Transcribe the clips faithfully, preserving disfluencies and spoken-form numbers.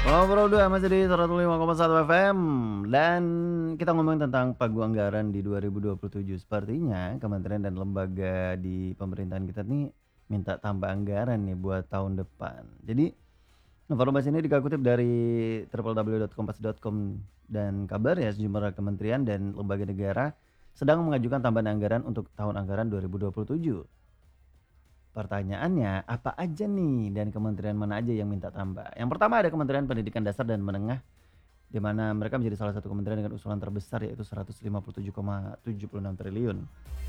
Ngobrol dua masih di seratus lima koma satu F M dan kita ngomongin tentang pagu anggaran di dua ribu dua puluh tujuh. Sepertinya kementerian dan lembaga di pemerintahan kita nih minta tambah anggaran nih buat tahun depan. Jadi informasi ini dikutip dari w w w titik kompas titik com dan kabar ya sejumlah kementerian dan lembaga negara sedang mengajukan tambahan anggaran untuk tahun anggaran dua ribu dua puluh tujuh. Pertanyaannya, apa aja nih dan kementerian mana aja yang minta tambah? Yang pertama ada Kementerian Pendidikan Dasar dan Menengah, di mana mereka menjadi salah satu kementerian dengan usulan terbesar yaitu seratus lima puluh tujuh koma tujuh enam triliun.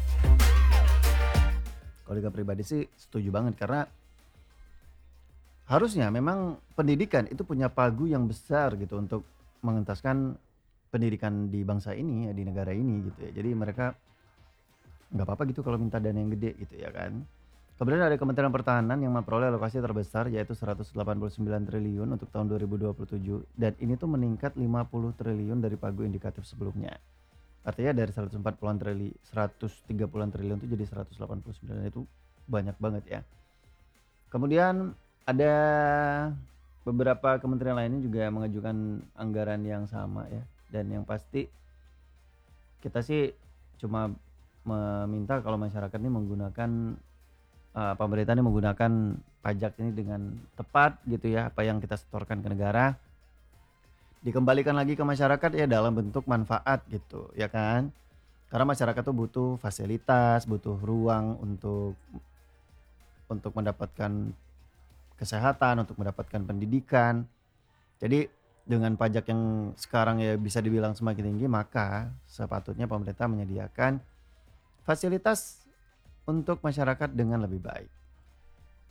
Kalau Liga pribadi sih setuju banget karena harusnya memang pendidikan itu punya pagu yang besar gitu untuk mengentaskan pendidikan di bangsa ini ya, di negara ini gitu ya. Jadi mereka nggak apa-apa gitu kalau minta dana yang gede gitu ya kan. Kemudian ada Kementerian Pertahanan yang memperoleh alokasi terbesar yaitu seratus delapan puluh sembilan triliun untuk tahun dua ribu dua puluh tujuh dan ini tuh meningkat lima puluh triliun dari pagu indikatif sebelumnya. Artinya dari seratus empat puluhan triliun, seratus tiga puluhan triliun itu jadi seratus delapan puluh sembilan itu banyak banget ya. Kemudian ada beberapa kementerian lainnya juga mengajukan anggaran yang sama ya dan yang pasti kita sih cuma meminta kalau masyarakat ini menggunakan Eee, pemerintah ini menggunakan pajak ini dengan tepat gitu ya, apa yang kita setorkan ke negara, dikembalikan lagi ke masyarakat ya dalam bentuk manfaat gitu, ya kan. Karena masyarakat tuh butuh fasilitas, butuh ruang untuk untuk mendapatkan kesehatan, untuk mendapatkan pendidikan. Jadi dengan pajak yang sekarang ya bisa dibilang semakin tinggi, maka sepatutnya pemerintah menyediakan fasilitas untuk masyarakat dengan lebih baik.